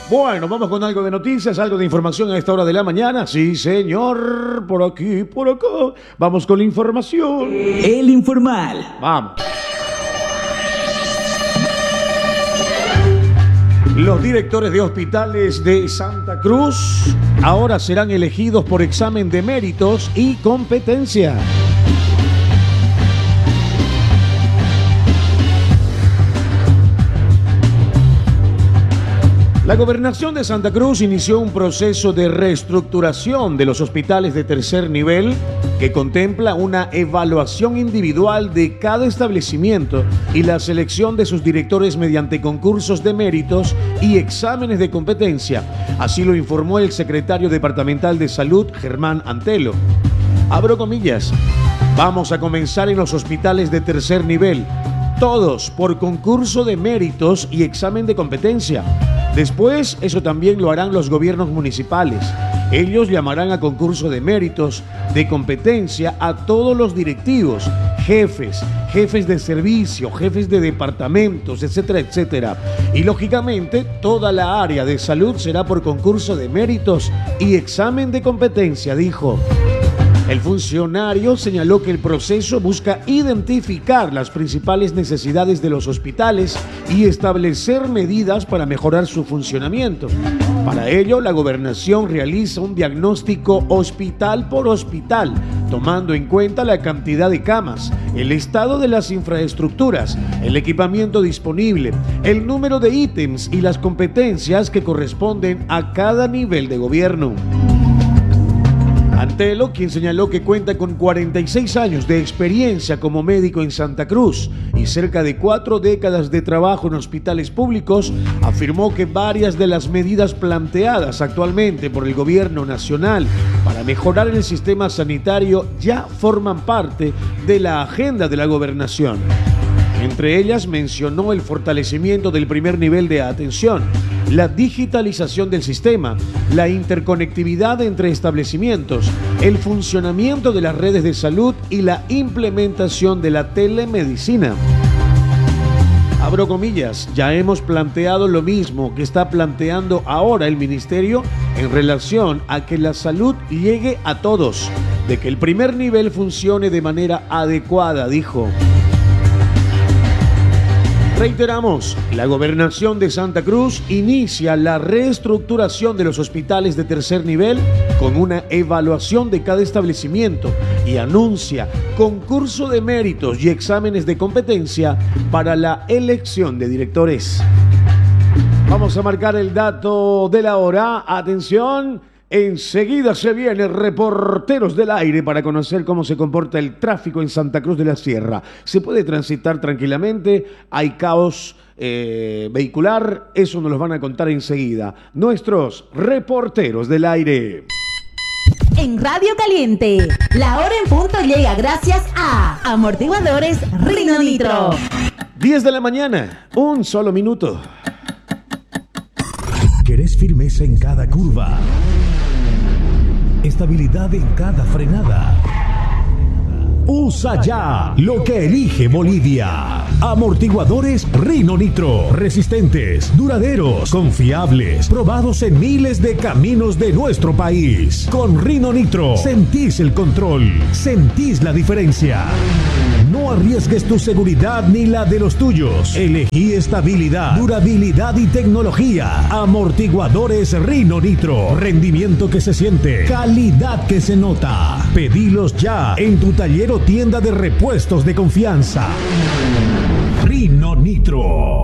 Bueno, vamos con algo de noticias, algo de información a esta hora de la mañana. Sí, señor, por aquí, por acá. Vamos con la información. El Informal. Vamos. Los directores de hospitales de Santa Cruz ahora serán elegidos por examen de méritos y competencia. La Gobernación de Santa Cruz inició un proceso de reestructuración de los hospitales de tercer nivel que contempla una evaluación individual de cada establecimiento y la selección de sus directores mediante concursos de méritos y exámenes de competencia. Así lo informó el secretario departamental de Salud, Germán Antelo. Abro comillas. Vamos a comenzar en los hospitales de tercer nivel, todos por concurso de méritos y examen de competencia. Después, eso también lo harán los gobiernos municipales. Ellos llamarán a concurso de méritos, de competencia a todos los directivos, jefes de servicio, jefes de departamentos, etcétera, etcétera. Y lógicamente, toda la área de salud será por concurso de méritos y examen de competencia, dijo. El funcionario señaló que el proceso busca identificar las principales necesidades de los hospitales y establecer medidas para mejorar su funcionamiento. Para ello, la gobernación realiza un diagnóstico hospital por hospital, tomando en cuenta la cantidad de camas, el estado de las infraestructuras, el equipamiento disponible, el número de ítems y las competencias que corresponden a cada nivel de gobierno. Antelo, quien señaló que cuenta con 46 años de experiencia como médico en Santa Cruz y cerca de 4 décadas de trabajo en hospitales públicos, afirmó que varias de las medidas planteadas actualmente por el gobierno nacional para mejorar el sistema sanitario ya forman parte de la agenda de la gobernación. Entre ellas mencionó el fortalecimiento del primer nivel de atención, la digitalización del sistema, la interconectividad entre establecimientos, el funcionamiento de las redes de salud y la implementación de la telemedicina. Abro comillas, ya hemos planteado lo mismo que está planteando ahora el Ministerio en relación a que la salud llegue a todos, de que el primer nivel funcione de manera adecuada, dijo. Reiteramos, la Gobernación de Santa Cruz inicia la reestructuración de los hospitales de tercer nivel con una evaluación de cada establecimiento y anuncia concurso de méritos y exámenes de competencia para la elección de directores. Vamos a marcar el dato de la hora. Atención. Enseguida se viene Reporteros del Aire para conocer cómo se comporta el tráfico en Santa Cruz de la Sierra. Se puede transitar tranquilamente, hay caos vehicular, eso nos lo van a contar enseguida nuestros Reporteros del Aire. En Radio Caliente, la hora en punto llega gracias a Amortiguadores Rino Nitro. 10 de la mañana, un solo minuto. ¿Querés firmeza en cada curva? Estabilidad en cada frenada. Usa ya lo que elige Bolivia. Amortiguadores Rino Nitro. Resistentes, duraderos, confiables, probados en miles de caminos de nuestro país. Con Rino Nitro sentís el control, sentís la diferencia. No arriesgues tu seguridad ni la de los tuyos. Elegí estabilidad, durabilidad y tecnología. Amortiguadores Rino Nitro. Rendimiento que se siente, calidad que se nota. Pedilos ya en tu taller o tienda de repuestos de confianza. Rino Nitro.